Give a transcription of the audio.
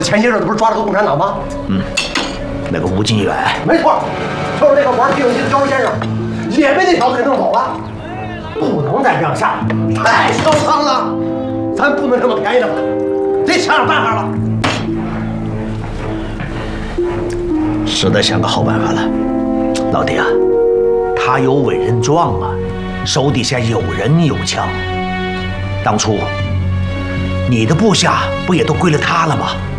前些日子不是抓了个共产党吗？ 那个吴金远， 没错，就是那个玩计算机的教授先生，也被那小子给弄走了。不能再这样下去，太嚣张了，咱不能这么便宜了吧？得想想办法了。 是得想个好办法了，老弟啊，他有伟人状啊，手底下有人有枪。当初你的部下不也都归了他了吗？